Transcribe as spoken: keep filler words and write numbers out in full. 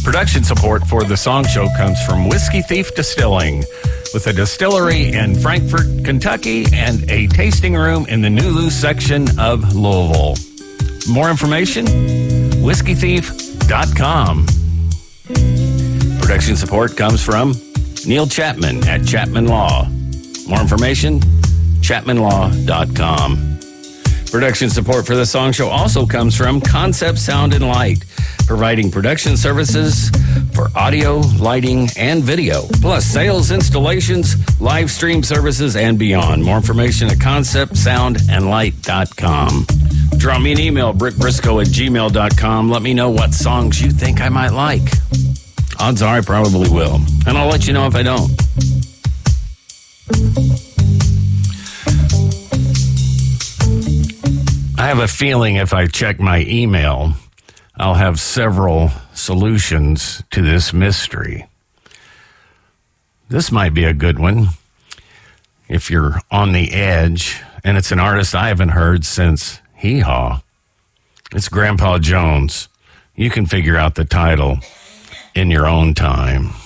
Production support for the song show comes from Whiskey Thief Distilling, with a distillery in Frankfort, Kentucky, and a tasting room in the Nulu section of Louisville. More information, whiskey thief dot com. Production support comes from Neil Chapman at Chapman Law. More information, chapman law dot com. Production support for the song show also comes from Concept Sound and Light, providing production services for audio, lighting, and video, plus sales, installations, live stream services, and beyond. More information at concept sound and light dot com. Drop me an email, brick briscoe at gmail dot com. Let me know what songs you think I might like. Odds are I probably will, and I'll let you know if I don't. I have a feeling if I check my email, I'll have several solutions to this mystery. This might be a good one if you're on the edge, and it's an artist I haven't heard since Hee Haw. It's Grandpa Jones. You can figure out the title in your own time.